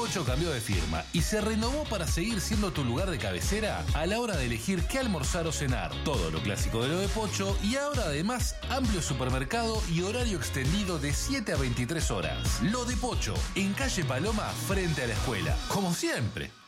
Pocho cambió de firma y se renovó para seguir siendo tu lugar de cabecera a la hora de elegir qué almorzar o cenar. Todo lo clásico de lo de Pocho y ahora además amplio supermercado y horario extendido de 7 a 23 horas. Lo de Pocho, en calle Paloma, frente a la escuela. Como siempre.